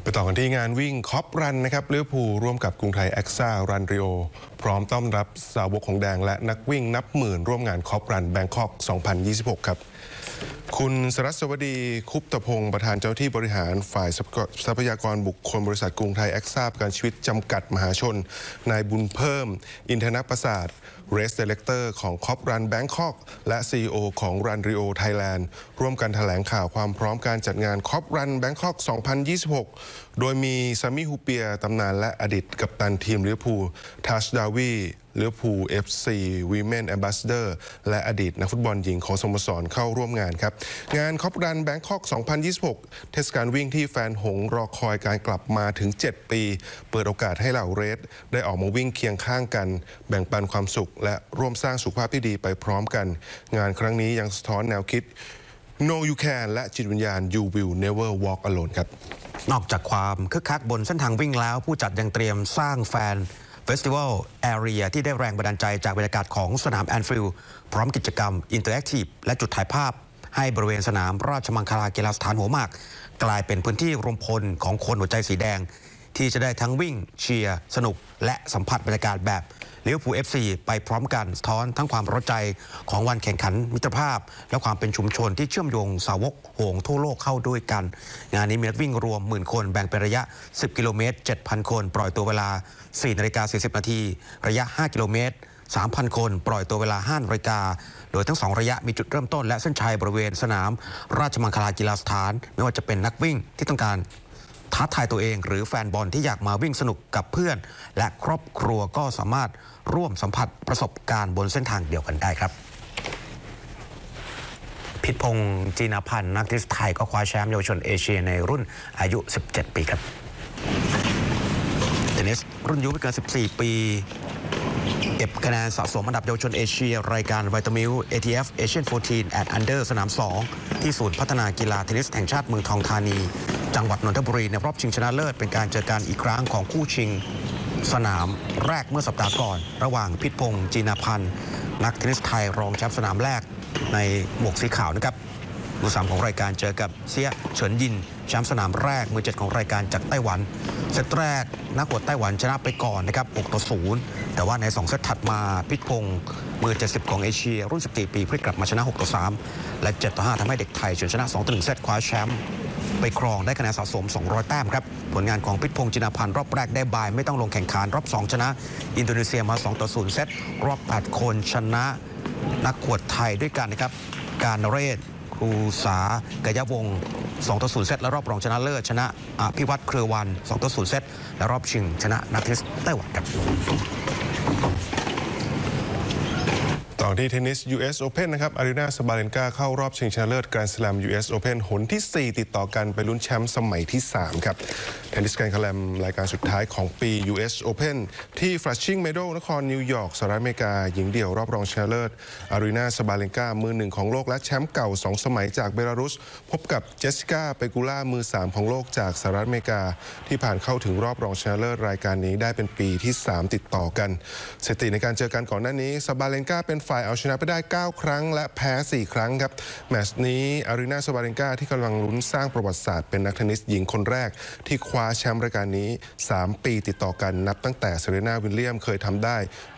ไปต่อกันที่งานวิ่งคอปรันนะครับลิเวอร์พูลร่วมกับกรุงไทยแอคซ่ารันริโอพร้อมต้อนรับสาวกของแดงและนักวิ่งนับหมื่นร่วมงานคอปรันแบงคอก 2026 ครับคุณสรัสวดีคุปตพงศ์ประธานเจ้าที่บริหารฝ่ายทรัพยากรบุคคลบริษัทกรุงไทยแอคซ่าประกันชีวิตจำกัดมหาชนนายบุญเพิ่มอินทนประสาทเรส ดีเรคเตอร์ของคอปรันแบงคอกและ CEO ของรันริโอไทยแลนด์ร่วมกันแถลงข่าวความพร้อมการจัดงานคอปรันแบงคอก 2026 โดยมีซามิฮูเปียตำนานและอดีตกัปตันทีมลิเวอร์พูลทัชดาวีลิเวอร์พูล FC Women Ambassador และอดีตนักฟุตบอลหญิงของสโมสรเข้าร่วมงานครับงานคอปรันแบงคอก 2026 เทศกาลวิ่งที่แฟนหงส์รอคอยการกลับมาถึง 7 ปีเปิดโอกาสให้เหล่าเรดได้ออกมาวิ่งเคียงข้างกันแบ่งปันความสุขและร่วมสร้างสุขภาพที่ดีไปพร้อมกันงานครั้งนี้ยังสะท้อนแนวคิด No You Can และจิตวิญญาณ You Will Never Walk Alone ครับนอกจากความคึกคักบนเส้นทางวิ่งแล้วผู้จัดยังเตรียมสร้างแฟนเฟสติวัลแอเรียที่ได้แรงบันดาลใจจากบรรยากาศของสนามแอนฟิลด์พร้อมกิจกรรมอินเตอร์แอคทีฟและจุดถ่ายภาพให้บริเวณสนามราชมังคลากีฬาสถานหัวหมากกลายเป็นพื้นที่รวมพลของคนหัวใจสีแดงที่จะได้ทั้งวิ่งเชียร์สนุกและสัมผัสบรรยากาศแบบลิเวอร์พูล FC ไปพร้อมกันสะท้อนทั้งความร้อนใจของวันแข่งขันมิตรภาพและความเป็นชุมชนที่เชื่อมโยงสาวกโหงทั่วโลกเข้าด้วยกันงานนี้มีนักวิ่งรวมหมื่นคนแบ่งเป็นระยะ10 กิโลเมตร 7,000 คนปล่อยตัวเวลา4:40 นาทีระยะ5 กิโลเมตร 3,000 คนปล่อยตัวเวลา5 นาฬิกาโดยทั้ง2ระยะมีจุดเริ่มต้นและเส้นชัยบริเวณสนามราชมังคลากีฬาสถานไม่ว่าจะเป็นนักวิ่งที่ต้องการท้าทายตัวเองหรือแฟนบอลที่อยากมาวิ่งสนุกกับเพื่อนและครอบครัวก็สามารถร่วมสัมผัสประสบการณ์บนเส้นทางเดียวกันได้ครับพิษพงษ์จีนพันธ์นักเทนนิสไทยก็คว้าแชมป์เยาวชนเอเชียในรุ่นอายุ 17 ปีครับเทนนิสรุ่นอายุไม่เกิน 14 ปีเก็บคะแนนสะสมอันดับเยาวชนเอเชียรายการไวตามิล ATF Asian 14 and Under สนาม 2 ที่ศูนย์พัฒนากีฬาเทนนิสแห่งชาติเมืองทองธานีจังหวัดนนทบุรีในรอบชิงชนะเลิศเป็นการเจอกันอีกครั้งของคู่ชิงสนามแรกเมื่อสัปดาห์ก่อนระหว่างพิษพงษ์จีนพันธ์นักเทนนิสไทยรองแชมป์สนามแรกในหมวกสีขาวนะครับมือ3ของรายการเจอกับเซียเฉินยินแชมป์สนามแรกมือ7ของรายการจากไต้หวันเซตแรกนักบวชไต้หวันชนะไปก่อนนะครับ6-0แต่ว่าใน2เซตถัดมาพิษพงษ์มือ70ของเอเชียรุ่น14 ปีพลิกกลับมาชนะ6-3และ7-5ทำให้เด็กไทยเฉือนชนะ 2-1 เซตคว้าแชมป์ไปครองได้คะแนนสะสม200 แต้มครับผลงานของพิษพงษ์จินพันธ์รอบแรกได้บายไม่ต้องลงแข่งขันรอบ2ชนะอินโดนีเซียมา 2-0 เซตรอบ8คนชนะนักขวดไทยด้วยกันนะครับการเรศครูสากยะวงศ์ 2-0 เซตและรอบรองชนะเลิศชนะอภิวัตรเครือวัน 2-0 เซตและรอบชิงชนะนักเทนนิสไต้หวันครับต่อที่เทนนิส US Open นะครับอารีนาซาบาเลนกาเข้ารอบชิงชนะเลิศแกรนด์สแลม US Open หนที่ 4 ติดต่อกันไปลุ้นแชมป์สมัยที่ 3 ครับเทนนิสแกรนด์สแลมรายการสุดท้ายของปี US Open ที่ Flushing Meadows นครนิวยอร์กสหรัฐอเมริกาหญิงเดี่ยวรอบรองชนะเลิศอารีนาซาบาเลนกามือ1ของโลกและแชมป์เก่า2 สมัยจากเบลารุสพบกับเจสสิก้าเปกูล่ามือ3ของโลกจากสหรัฐอเมริกาที่ผ่านเข้าถึงรอบรองชนะเลิศรายการนี้ได้เป็นปีที่ 3 ติดต่อกันสถิติในการเจอกันก่อนหน้านี้ซาบาเลนกาเป็นฝ่ายเอาชนะไปได้9 ครั้งและแพ้ 4 ครั้งครับแมตช์นี้อารีนาซาบาเลนกาที่กำลังลุ้นสร้างประวัติศาสตร์เป็นนักเทนนิสหญิงคนแรกที่คว้าแชมป์รายการนี้3 ปีติดต่อกันนับตั้งแต่เซเรนาวิลเลียมเคยทำได้